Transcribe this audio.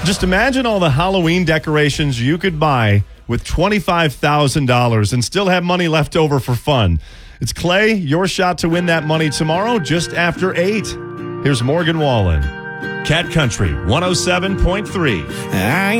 Just imagine all the Halloween decorations you could buy with $25,000 and still have money left over for fun. It's Clay, your shot to win that money tomorrow just after 8. Here's Morgan Wallen. Cat Country 107.3.